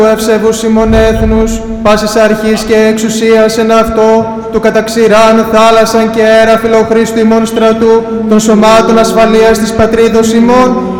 του ευσεβούς ημών έθνους, πάσης αρχής και εξουσίας εν αυτό, του καταξηράν θάλασσαν και αέρα φιλοχρίστου ημών στρατού, των σωμάτων ασφαλείας της πατρίδος ημών,